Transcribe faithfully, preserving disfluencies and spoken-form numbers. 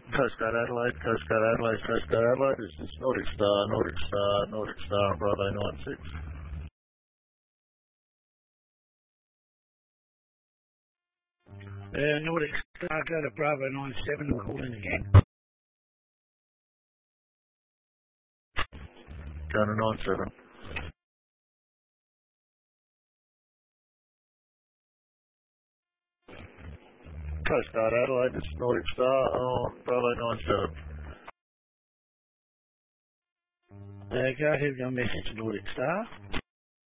Coast Guard Adelaide, Coast Guard Adelaide, Coast Guard Adelaide. This is Nordic Star, Nordic Star, Nordic Star, Bravo nine six. Uh, Nordic Star, go to Bravo nine seven, we're calling again. Go to nine seven. Coast Guard Adelaide, this is Nordic Star on Bravo nine seven. Uh, go ahead with your message, Nordic Star.